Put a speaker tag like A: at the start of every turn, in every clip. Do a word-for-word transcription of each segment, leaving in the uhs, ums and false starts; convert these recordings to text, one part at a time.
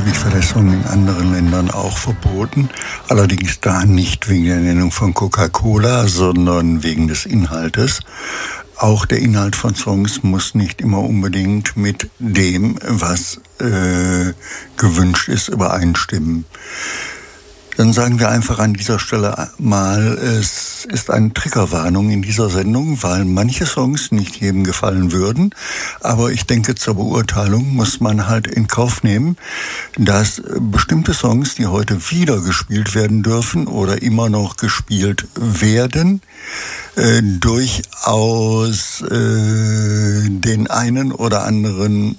A: Natürlich war der Song in anderen Ländern auch verboten, allerdings da nicht wegen der Nennung von Coca-Cola, sondern wegen des Inhaltes. Auch der Inhalt von Songs muss nicht immer unbedingt mit dem, was äh, gewünscht ist, übereinstimmen. Dann sagen wir einfach an dieser Stelle mal, es ist eine Triggerwarnung in dieser Sendung, weil manche Songs nicht jedem gefallen würden. Aber ich denke, zur Beurteilung muss man halt in Kauf nehmen, dass bestimmte Songs, die heute wieder gespielt werden dürfen oder immer noch gespielt werden, äh, durchaus äh, den einen oder anderen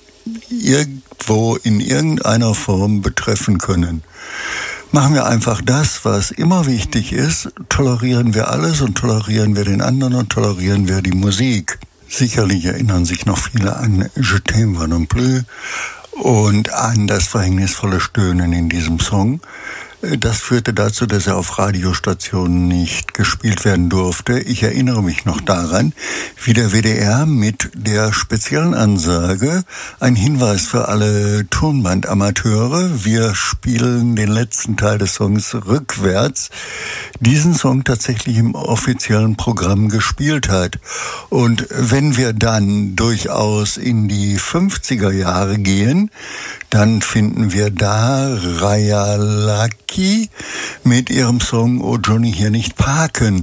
A: irgendwo in irgendeiner Form betreffen können. Machen wir einfach das, was immer wichtig ist, tolerieren wir alles und tolerieren wir den anderen und tolerieren wir die Musik. Sicherlich erinnern sich noch viele an Je t'aime pas non plus und an das verhängnisvolle Stöhnen in diesem Song. Das führte dazu, dass er auf Radiostationen nicht gespielt werden durfte. Ich erinnere mich noch daran, wie der W D R mit der speziellen Ansage, ein Hinweis für alle Tonbandamateure, wir spielen den letzten Teil des Songs rückwärts, diesen Song tatsächlich im offiziellen Programm gespielt hat. Und wenn wir dann durchaus in die fünfziger Jahre gehen, dann finden wir da Raya Lucky mit ihrem Song Oh Johnny, hier nicht parken.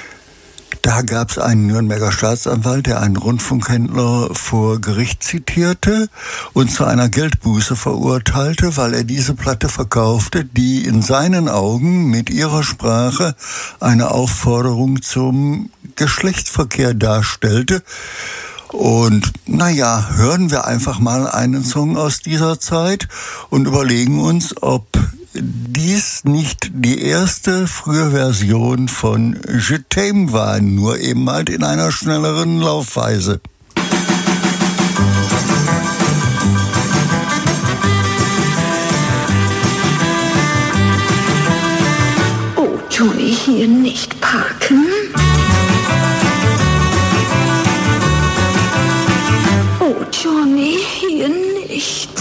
A: Da gab es einen Nürnberger Staatsanwalt, der einen Rundfunkhändler vor Gericht zitierte und zu einer Geldbuße verurteilte, weil er diese Platte verkaufte, die in seinen Augen mit ihrer Sprache eine Aufforderung zum Geschlechtsverkehr darstellte. Und naja, hören wir einfach mal einen Song aus dieser Zeit und überlegen uns, ob dies nicht die erste frühe Version von Je t'aime war, nur eben halt in einer schnelleren Laufweise.
B: Oh, Johnny, hier nicht parken. Oh, Johnny, hier nicht.